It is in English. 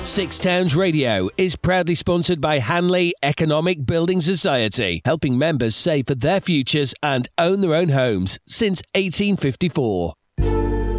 Six Towns Radio is proudly sponsored by Hanley Economic Building Society, helping members save for their futures and own their own homes since 1854.